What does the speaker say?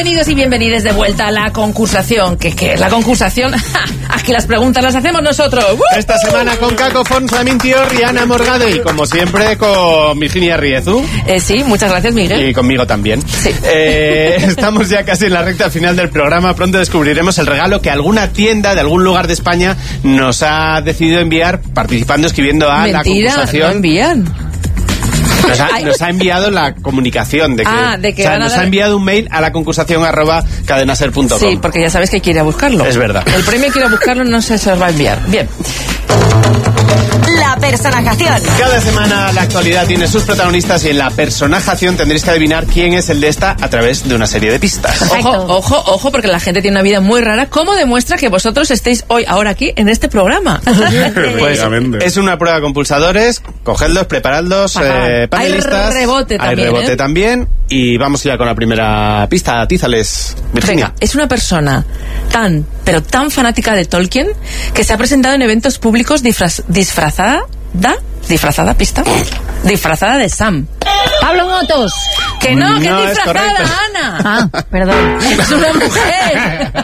Bienvenidos y bienvenidas de vuelta a la concursación. ¿Qué es la concursación? Aquí las preguntas las hacemos nosotros. Esta semana con Caco Fons, Amintior y Ana Morgade. Y como siempre con Virginia Riezu. Sí, muchas gracias, Miguel. Y conmigo también. Sí. Estamos ya casi en la recta final del programa. Pronto descubriremos el regalo que alguna tienda de algún lugar de España nos ha decidido enviar participando, escribiendo a la concursación. ¿No envían? Nos ha enviado la comunicación de que, nos ha enviado un mail a la concursación @cadenaser.com. Sí, porque ya sabes que hay que ir a buscarlo. Es verdad. El premio hay que ir a buscarlo, no se os va a enviar. Bien. La personajación. Cada semana la actualidad tiene sus protagonistas y en la personajación tendréis que adivinar quién es el de esta a través de una serie de pistas. Ojo, porque la gente tiene una vida muy rara. ¿Cómo demuestra que vosotros estéis ahora aquí en este programa? Pues es una prueba con pulsadores. Cogedlos, preparadlos, panelistas. Hay rebote también. Hay rebote también. Y vamos ya con la primera pista. Atízales, Virginia. Venga, es una persona pero tan fanática de Tolkien que se ha presentado en eventos públicos disfrazada de Sam. Pablo Motos. Que no, que es No, es disfrazada, correcto. Ana. Perdón. Es una mujer.